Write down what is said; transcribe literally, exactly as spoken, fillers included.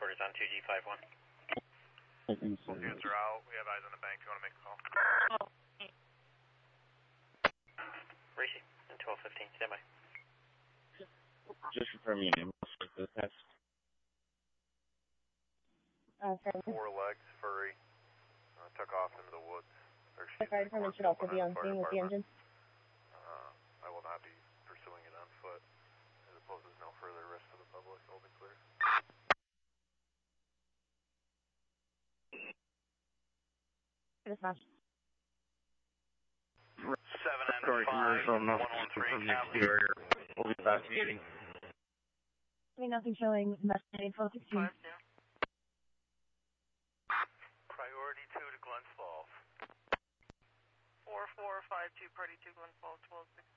headquarters on two G five one. Both units are out. We have eyes on the bank. If you want to make a call. Rishi, in twelve fifteen, stand by. Just confirm your name. The test. Uh, sorry. Four legs, furry. Uh, took off into the woods. Or, The fire department should also be on scene with the engine. Uh, I will not be pursuing it on foot. As opposed to no further risk to the public. Open clear. Dispatch. Seven and five. One one three. Exterior. We'll be investigating. Nothing showing. Investigating twelve sixteen. Priority two to Glens Falls. Four four five two. Party two Glens Falls twelve sixteen.